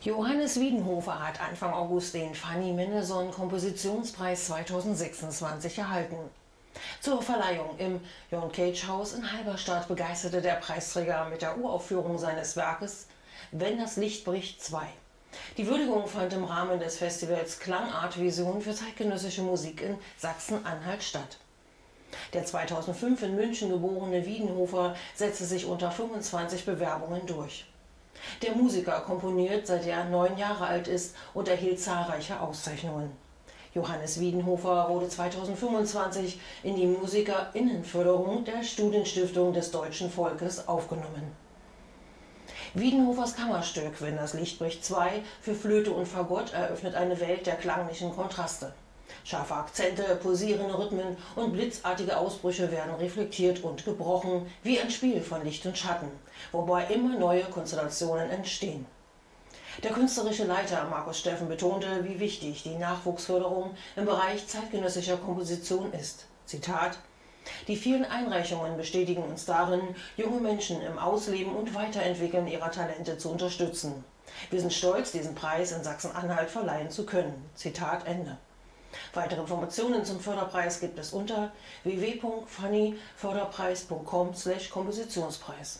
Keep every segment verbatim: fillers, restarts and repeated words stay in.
Johannes Wiedenhofer hat Anfang August den Fanny Mendelssohn Kompositionspreis zweitausendsechsundzwanzig erhalten. Zur Verleihung im John Cage Haus in Halberstadt begeisterte der Preisträger mit der Uraufführung seines Werkes Wenn das Licht bricht zwei. Die Würdigung fand im Rahmen des Festivals Klangart Vision für zeitgenössische Musik in Sachsen-Anhalt statt. Der zweitausendfünf in München geborene Wiedenhofer setzte sich unter fünfundzwanzig Bewerbungen durch. Der Musiker komponiert, seit er neun Jahre alt ist, und erhielt zahlreiche Auszeichnungen. Johannes Wiedenhofer wurde zweitausendfünfundzwanzig in die Musikerinnenförderung der Studienstiftung des deutschen Volkes aufgenommen. Wiedenhofers Kammerstück Wenn das Licht bricht zwei für Flöte und Fagott eröffnet eine Welt der klanglichen Kontraste. Scharfe Akzente, pulsierende Rhythmen und blitzartige Ausbrüche werden reflektiert und gebrochen, wie ein Spiel von Licht und Schatten, wobei immer neue Konstellationen entstehen. Der künstlerische Leiter Markus Steffen betonte, wie wichtig die Nachwuchsförderung im Bereich zeitgenössischer Komposition ist. Zitat: Die vielen Einreichungen bestätigen uns darin, junge Menschen im Ausleben und Weiterentwickeln ihrer Talente zu unterstützen. Wir sind stolz, diesen Preis in Sachsen-Anhalt verleihen zu können. Zitat Ende. Weitere Informationen zum Förderpreis gibt es unter w w w punkt fanny förderpreis punkt com slash Kompositionspreis.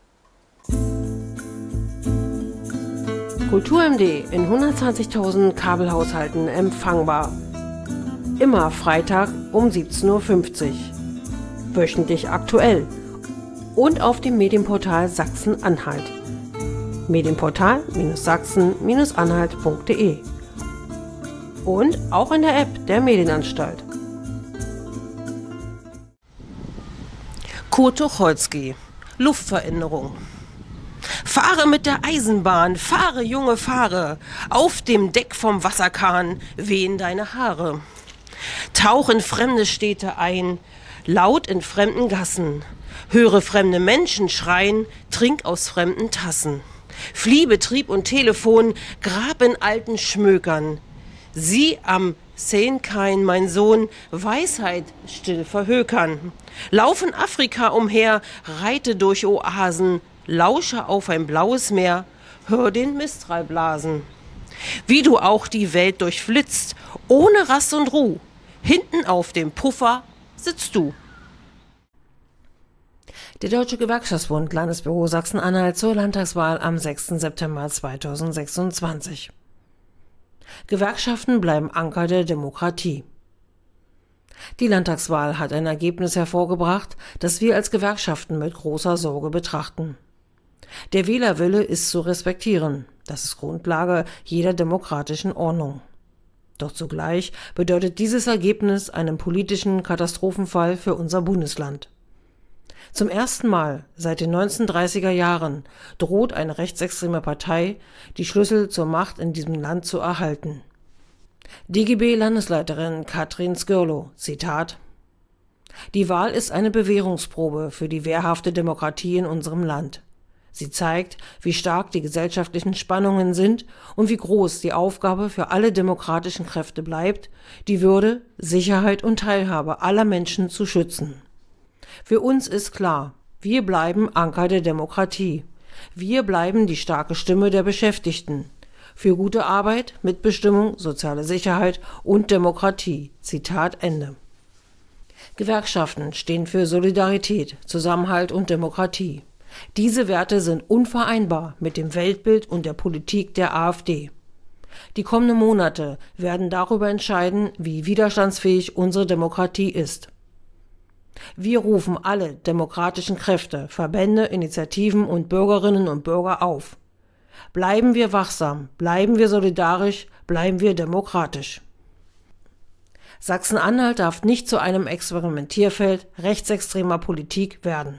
Kultur M D in hundertzwanzigtausend Kabelhaushalten empfangbar. Immer Freitag um siebzehn Uhr fünfzig. Wöchentlich aktuell. Und auf dem Medienportal Sachsen-Anhalt. Medienportal Sachsen Anhalt punkt de. Und auch in der App der Medienanstalt. Kurt Tucholsky, Luftveränderung. Fahre mit der Eisenbahn, fahre, Junge, fahre, auf dem Deck vom Wasserkahn wehen deine Haare. Tauch in fremde Städte ein, laut in fremden Gassen, höre fremde Menschen schreien, trink aus fremden Tassen. Flieh Betrieb und Telefon, grab in alten Schmökern. Sieh am Sehenkein, mein Sohn, Weisheit still verhökern. Lauf in Afrika umher, reite durch Oasen, lausche auf ein blaues Meer, hör den Mistral blasen. Wie du auch die Welt durchflitzt, ohne Rast und Ruh, hinten auf dem Puffer sitzt du. Der Deutsche Gewerkschaftsbund Landesbüro Sachsen-Anhalt zur Landtagswahl am sechsten September zweitausendsechsundzwanzig. Gewerkschaften bleiben Anker der Demokratie. Die Landtagswahl hat ein Ergebnis hervorgebracht, das wir als Gewerkschaften mit großer Sorge betrachten. Der Wählerwille ist zu respektieren. Das ist Grundlage jeder demokratischen Ordnung. Doch zugleich bedeutet dieses Ergebnis einen politischen Katastrophenfall für unser Bundesland. Zum ersten Mal seit den neunzehnhundertdreißiger Jahren droht eine rechtsextreme Partei, die Schlüssel zur Macht in diesem Land zu erhalten. D G B-Landesleiterin Katrin Skirlo, Zitat: Die Wahl ist eine Bewährungsprobe für die wehrhafte Demokratie in unserem Land. Sie zeigt, wie stark die gesellschaftlichen Spannungen sind und wie groß die Aufgabe für alle demokratischen Kräfte bleibt, die Würde, Sicherheit und Teilhabe aller Menschen zu schützen. Für uns ist klar, wir bleiben Anker der Demokratie. Wir bleiben die starke Stimme der Beschäftigten. Für gute Arbeit, Mitbestimmung, soziale Sicherheit und Demokratie. Zitat Ende. Gewerkschaften stehen für Solidarität, Zusammenhalt und Demokratie. Diese Werte sind unvereinbar mit dem Weltbild und der Politik der AfD. Die kommenden Monate werden darüber entscheiden, wie widerstandsfähig unsere Demokratie ist. Wir rufen alle demokratischen Kräfte, Verbände, Initiativen und Bürgerinnen und Bürger auf. Bleiben wir wachsam, bleiben wir solidarisch, bleiben wir demokratisch. Sachsen-Anhalt darf nicht zu einem Experimentierfeld rechtsextremer Politik werden.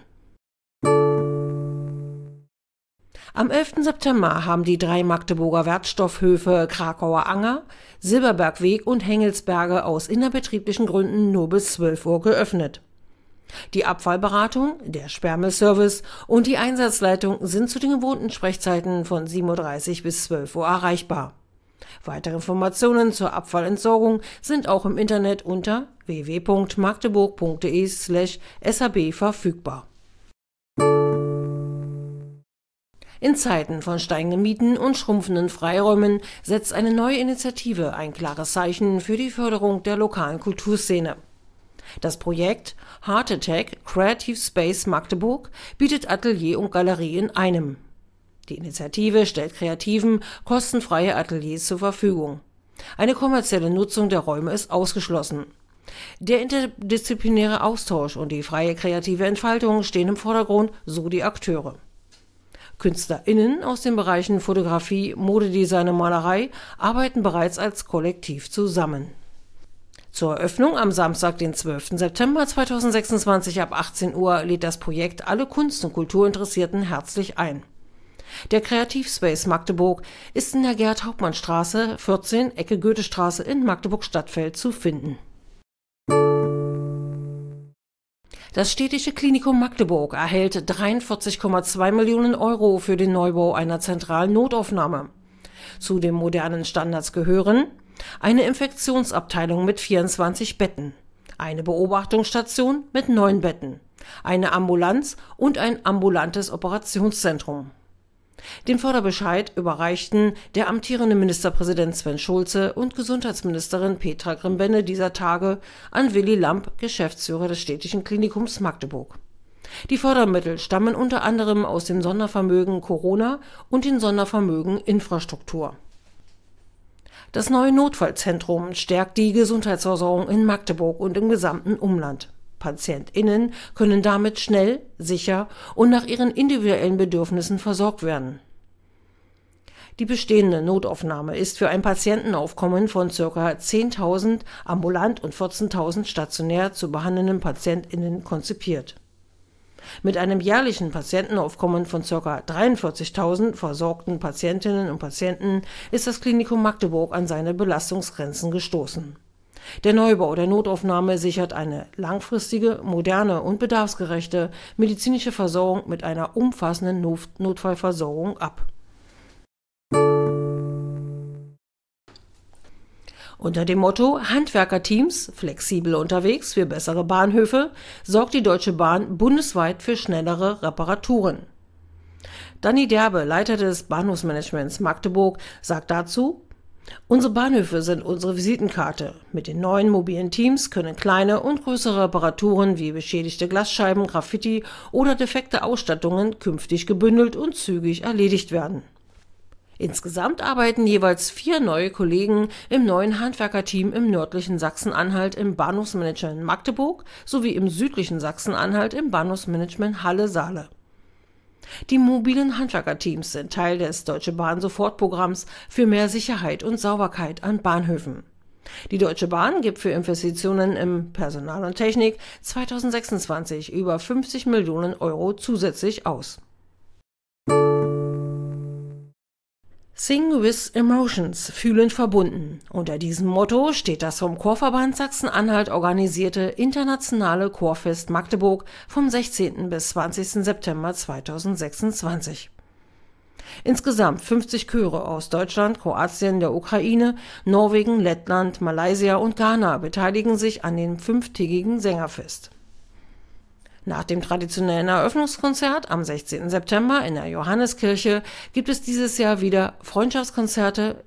Am elften September haben die drei Magdeburger Wertstoffhöfe Krakauer Anger, Silberbergweg und Hengelsberge aus innerbetrieblichen Gründen nur bis zwölf Uhr geöffnet. Die Abfallberatung, der Sperrmüllservice und die Einsatzleitung sind zu den gewohnten Sprechzeiten von sieben Uhr dreißig bis zwölf Uhr erreichbar. Weitere Informationen zur Abfallentsorgung sind auch im Internet unter w w w punkt magdeburg punkt de slash s h b verfügbar. In Zeiten von steigenden Mieten und schrumpfenden Freiräumen setzt eine neue Initiative ein klares Zeichen für die Förderung der lokalen Kulturszene. Das Projekt Heart Attack Creative Space Magdeburg bietet Atelier und Galerie in einem. Die Initiative stellt Kreativen kostenfreie Ateliers zur Verfügung. Eine kommerzielle Nutzung der Räume ist ausgeschlossen. Der interdisziplinäre Austausch und die freie kreative Entfaltung stehen im Vordergrund, so die Akteure. KünstlerInnen aus den Bereichen Fotografie, Modedesign und Malerei arbeiten bereits als Kollektiv zusammen. Zur Eröffnung am Samstag, den zwölften September zweitausendsechsundzwanzig ab achtzehn Uhr lädt das Projekt alle Kunst- und Kulturinteressierten herzlich ein. Der Kreativspace Magdeburg ist in der Gerhard-Hauptmann-Straße vierzehn, Ecke Goethestraße in Magdeburg-Stadtfeld zu finden. Das Städtische Klinikum Magdeburg erhält dreiundvierzig Komma zwei Millionen Euro für den Neubau einer zentralen Notaufnahme. Zu den modernen Standards gehören eine Infektionsabteilung mit vierundzwanzig Betten, eine Beobachtungsstation mit neun Betten, eine Ambulanz und ein ambulantes Operationszentrum. Den Förderbescheid überreichten der amtierende Ministerpräsident Sven Schulze und Gesundheitsministerin Petra Grimbenne dieser Tage an Willy Lamp, Geschäftsführer des Städtischen Klinikums Magdeburg. Die Fördermittel stammen unter anderem aus dem Sondervermögen Corona und dem Sondervermögen Infrastruktur. Das neue Notfallzentrum stärkt die Gesundheitsversorgung in Magdeburg und im gesamten Umland. PatientInnen können damit schnell, sicher und nach ihren individuellen Bedürfnissen versorgt werden. Die bestehende Notaufnahme ist für ein Patientenaufkommen von ca. zehntausend ambulant und vierzehntausend stationär zu behandelnden PatientInnen konzipiert. Mit einem jährlichen Patientenaufkommen von ca. dreiundvierzigtausend versorgten Patientinnen und Patienten ist das Klinikum Magdeburg an seine Belastungsgrenzen gestoßen. Der Neubau der Notaufnahme sichert eine langfristige, moderne und bedarfsgerechte medizinische Versorgung mit einer umfassenden Not- Notfallversorgung ab. Unter dem Motto Handwerkerteams, flexibel unterwegs für bessere Bahnhöfe, sorgt die Deutsche Bahn bundesweit für schnellere Reparaturen. Danny Derbe, Leiter des Bahnhofsmanagements Magdeburg, sagt dazu: Unsere Bahnhöfe sind unsere Visitenkarte. Mit den neuen mobilen Teams können kleine und größere Reparaturen wie beschädigte Glasscheiben, Graffiti oder defekte Ausstattungen künftig gebündelt und zügig erledigt werden. Insgesamt arbeiten jeweils vier neue Kollegen im neuen Handwerkerteam im nördlichen Sachsen-Anhalt im Bahnhofsmanagement Magdeburg sowie im südlichen Sachsen-Anhalt im Bahnhofsmanagement Halle-Saale. Die mobilen Handwerkerteams sind Teil des Deutsche Bahn Sofortprogramms für mehr Sicherheit und Sauberkeit an Bahnhöfen. Die Deutsche Bahn gibt für Investitionen im Personal und Technik zweitausendsechsundzwanzig über fünfzig Millionen Euro zusätzlich aus. Sing with Emotions, fühlen verbunden. Unter diesem Motto steht das vom Chorverband Sachsen-Anhalt organisierte internationale Chorfest Magdeburg vom sechzehnten bis zwanzigsten September zweitausendsechsundzwanzig. Insgesamt fünfzig Chöre aus Deutschland, Kroatien, der Ukraine, Norwegen, Lettland, Malaysia und Ghana beteiligen sich an dem fünftägigen Sängerfest. Nach dem traditionellen Eröffnungskonzert am sechzehnten September in der Johanneskirche gibt es dieses Jahr wieder Freundschaftskonzerte